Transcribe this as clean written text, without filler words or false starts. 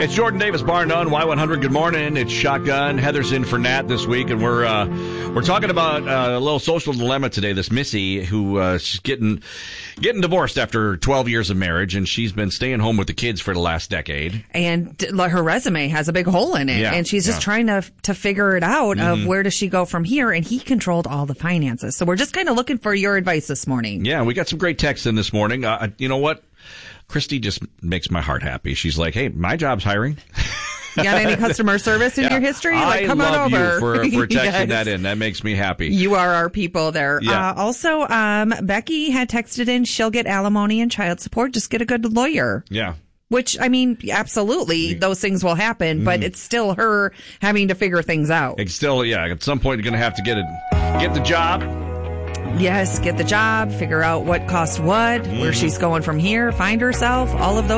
It's Jordan Davis, bar none, Y100. Good morning. It's Shotgun. Heather's in for Nat this week, and we're talking about a little social dilemma today. This Missy, who she's getting divorced after 12 years of marriage, and she's been staying home with the kids for the last decade. And her resume has a big hole in it, and she's just trying to figure it out of where does she go from here. And he controlled all the finances, so we're just kind of looking for your advice this morning. Yeah, we got some great texts in this morning. You know what? Christy just makes my heart happy. She's like, hey, my job's hiring. You got any customer service in your history? Like, come on over. I love you for texting that in. That makes me happy. You are our people there. Yeah. Also, Becky had texted in, she'll get alimony and child support. Just get a good lawyer. Yeah. Which, I mean, absolutely, those things will happen, but it's still her having to figure things out. It's still, at some point, you're going to have to get the job. Yes, get the job, figure out what costs what, where she's going from here, find herself, all of those.